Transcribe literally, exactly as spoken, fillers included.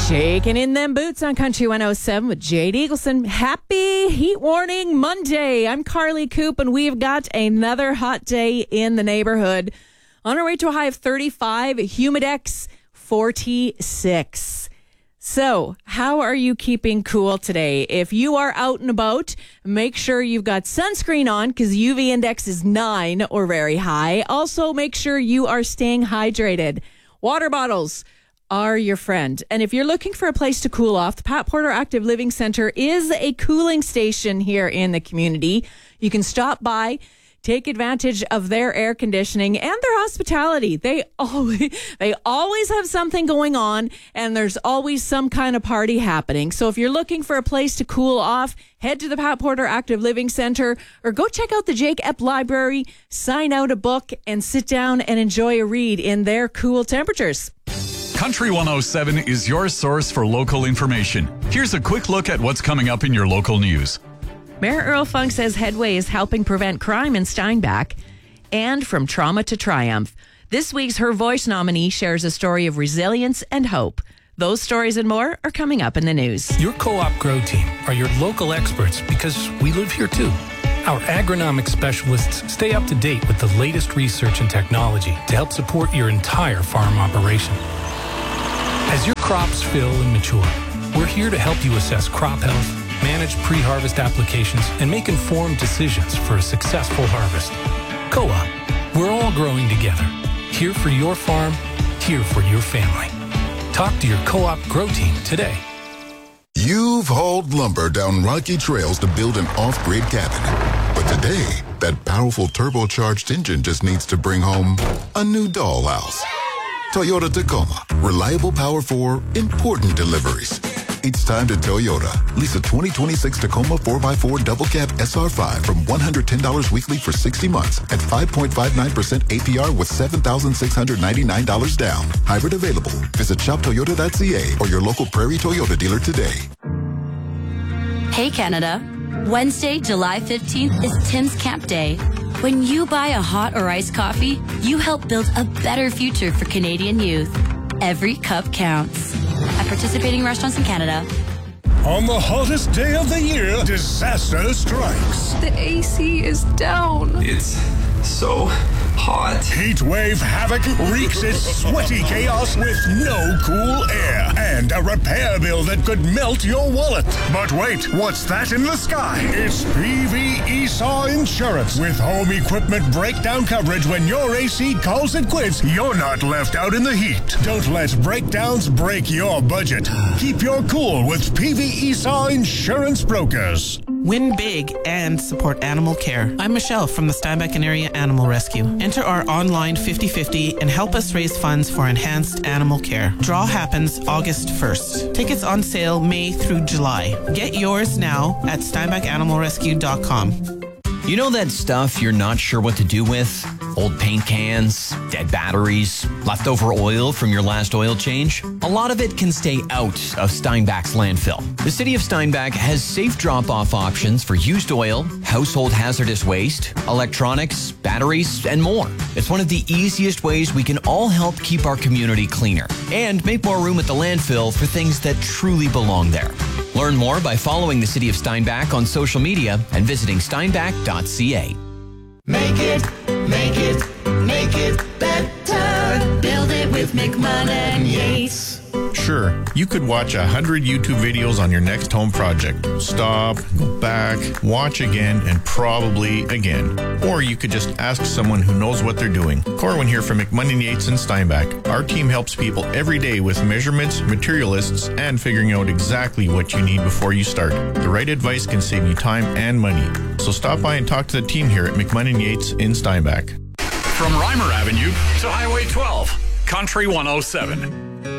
Shaking in them boots on Country one oh seven with Jade Eagleson. Happy Heat Warning Monday. I'm Carly Coop, and we've got another hot day in the neighborhood. On our way to a high of thirty-five, Humidex forty-six. So, how are you keeping cool today? If you are out and about, make sure you've got sunscreen on because U V index is nine or very high. Also, make sure you are staying hydrated. Water bottles are your friend. And if you're looking for a place to cool off, the Pat Porter Active Living Center is a cooling station here in the community. You can stop by, take advantage of their air conditioning and their hospitality. They always, they always have something going on, and there's always some kind of party happening. So if you're looking for a place to cool off, head to the Pat Porter Active Living Center or go check out the Jake Epp Library, sign out a book, and sit down and enjoy a read in their cool temperatures. Country one oh seven is your source for local information. Here's a quick look at what's coming up in your local news. Mayor Earl Funk says Headway is helping prevent crime in Steinbach, and from trauma to triumph. This week's Her Voice nominee shares a story of resilience and hope. Those stories and more are coming up in the news. Your Co-op Grow team are your local experts because we live here too. Our agronomic specialists stay up to date with the latest research and technology to help support your entire farm operation. As your crops fill and mature, we're here to help you assess crop health, manage pre-harvest applications, and make informed decisions for a successful harvest. Co-op, we're all growing together. Here for your farm, here for your family. Talk to your Co-op Grow team today. You've hauled lumber down rocky trails to build an off-grid cabin. But today, that powerful turbocharged engine just needs to bring home a new dollhouse. Toyota Tacoma. Reliable power for important deliveries. It's time to Toyota. Lease a twenty twenty-six Tacoma four by four double cab S R five from one hundred ten dollars weekly for sixty months at five point five nine percent A P R with seven thousand six hundred ninety-nine dollars down. Hybrid available. Visit shop toyota dot c a or your local Prairie Toyota dealer today. Hey Canada. Wednesday, July fifteenth is Tim's Camp Day. When you buy a hot or iced coffee, you help build a better future for Canadian youth. Every cup counts. At participating restaurants in Canada. On the hottest day of the year, disaster strikes. The A C is down. It's so hot. Heat wave havoc wreaks its sweaty chaos with no cool air and a repair bill that could melt your wallet. But wait, what's that in the sky? It's P V Esau Insurance. With home equipment breakdown coverage when your A C calls it quits, you're not left out in the heat. Don't let breakdowns break your budget. Keep your cool with P V Esau Insurance Brokers. Win big and support animal care. I'm Michelle from the Steinbach and Area Animal Rescue. Enter our online fifty fifty and help us raise funds for enhanced animal care. Draw happens August first. Tickets on sale May through July. Get yours now at steinbach animal rescue dot com. You know that stuff you're not sure what to do with? Old paint cans, dead batteries, leftover oil from your last oil change? A lot of it can stay out of Steinbach's landfill. The City of Steinbach has safe drop-off options for used oil, household hazardous waste, electronics, batteries, and more. It's one of the easiest ways we can all help keep our community cleaner and make more room at the landfill for things that truly belong there. Learn more by following the City of Steinbach on social media and visiting steinbach dot c a. Make it, make it, make it better. Build it with McMahon and Yates. Sure, you could watch a hundred YouTube videos on your next home project. Stop, go back, watch again, and probably again. Or you could just ask someone who knows what they're doing. Corwin here from McMahon and Yates in Steinbach. Our team helps people every day with measurements, material lists, and figuring out exactly what you need before you start. The right advice can save you time and money. So stop by and talk to the team here at McMahon and Yates in Steinbach. From Reimer Avenue to Highway twelve, Country one oh seven.